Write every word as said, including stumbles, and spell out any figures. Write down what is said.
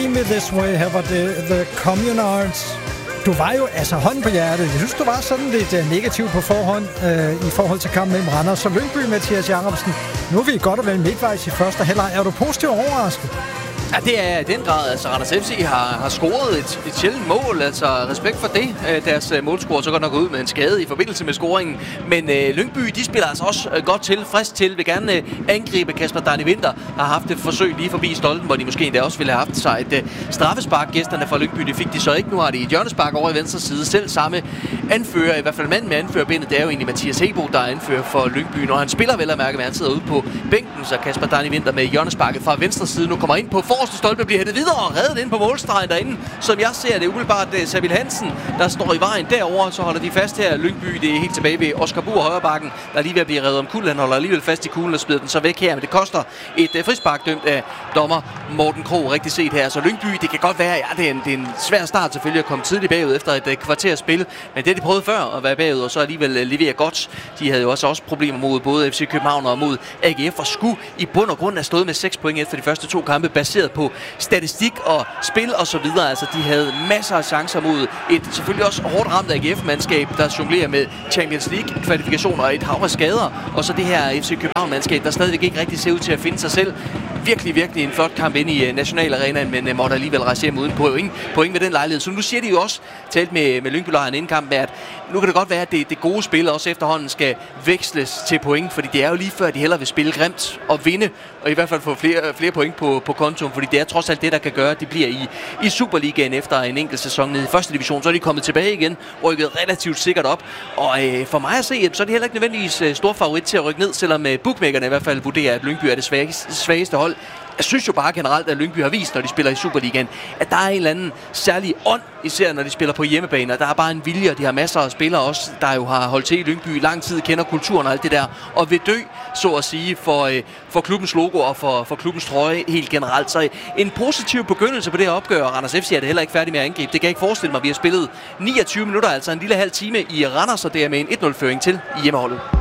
Me This Way. Her var det The Communards. Du var jo altså hånden på hjertet. Jeg synes, du var sådan lidt uh, negativ på forhånd uh, i forhold til kampen mellem Randers og Lyngby, Mathias Jacobsen. Nu er vi godt og vel midtvejs i første halvleg. Er du positivt overrasket? Ja, det er i den grad. Altså, Randers F C har, har scoret et, et sjældent mål. Altså, respekt for det. Deres målscorer så godt nok ud med en skade i forbindelse med scoringen. Men øh, Lyngby, de spiller altså også øh, godt til, frisk til. Vil gerne øh, angribe. Kasper Dani Winther har haft et forsøg lige forbi stolpen, hvor de måske endda også ville have haft sig et øh, straffespark. Gæsterne fra Lyngby, det fik de så ikke. Nu har de et hjørnespark over i venstre side. Selv samme anfører, i hvert fald mand med anførerbindet, det er jo egentlig Mathias Hebo, der er anfører for Lyngby. Når han spiller vel at mærke, at han sidder ude på bænken, så Kasper Dani Winther med hjørnesparket fra venstre side nu kommer ind på forreste stolpe, bliver hættet videre og reddet ind på målstregen derinde. Som jeg ser det umiddelbart, det er Sabil Hansen, der står i vejen derovre. Så holder de fast her. Lyngby, det er helt tilbage ved Oscar Buhr højrebakken, der er lige ved at blive reddet om kul. Han holder alligevel fast i kuglen og smider den så væk her. Men det koster et uh, frispark dømt af dommer Morten Krog, rigtig set her. Så Lyngby, det kan godt være, ja, det er en, det er en svær start selvfølgelig at komme tidligt bagud efter et uh, kvarter spil. Men det de prøvede før at være bagud, og så alligevel uh, levere godt. De havde jo også, også problemer mod både F C København og mod A G F, og skulle i bund og grund have stået med seks point efter de første to kampe, baseret på statistik og spil og så videre. Altså, de havde masser af chancer mod et selvfølgelig også hårdt ramt A G F-mandskab, der jonglerer med Champions League-kvalifikationer og et hav af skader. Og så det her F C København-mandskab, der stadigvæk ikke rigtig ser ud til at finde sig selv. Virkelig, virkelig en flot kamp ind i Nationalarenaen, men måtte alligevel rejse hjem uden point, point ved den lejlighed. Så nu siger de jo også, talt med, med Lyngby-lejren inden kampen, at nu kan det godt være, at det, det gode spil også efterhånden skal veksles til point, fordi det er jo lige før, de hellere vil spille grimt og vinde, og i hvert fald få flere, flere point på, på kontoen, fordi det er trods alt det, der kan gøre, at de bliver i, i Superligaen efter en enkelt sæson nede i første division. Så er de kommet tilbage igen, rykket relativt sikkert op, og øh, for mig at se, så er de heller ikke nødvendigvis øh, stor favorit til at rykke ned, selvom øh, bookmakerne i hvert fald vurderer, at Lyngby er det svageste, svageste hold. Jeg synes jo bare generelt, at Lyngby har vist, når de spiller i Superligaen, at der er en eller anden særlig ånd, især når de spiller på hjemmebane. Der er bare en vilje, og de har masser af spillere også, der jo har holdt til i Lyngby i lang tid, kender kulturen og alt det der, og vil dø, så at sige, for, øh, for klubbens logo og for, for klubbens trøje helt generelt. Så en positiv begyndelse på det her opgør, og Randers F C er det heller ikke færdig med at angribe. Det kan jeg ikke forestille mig. Vi har spillet niogtyve minutter, altså en lille halv time i Randers, og det er med en et nul-føring til i hjemmeholdet.